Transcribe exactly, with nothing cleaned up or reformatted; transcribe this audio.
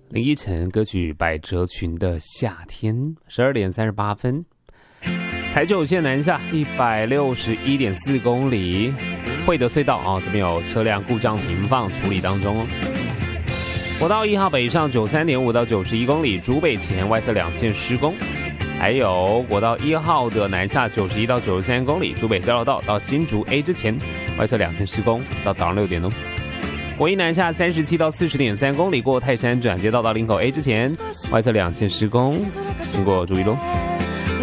林依晨歌曲《百褶裙的夏天》，十二点三十八分。台九线南下一百六十一点四公里，惠德隧道啊，这边有车辆故障停放处理当中哦。国道一号北上九三点五到九十一公里，竹北前外侧两线施工。还有国道一号的南下九十一到九十三公里，竹北交流道到新竹 A 之前外侧两线施工，到早上六点哦。国一南下三十七到四十点三公里，过泰山转接道到林口 A 之前外侧两线施工，经过注意喽。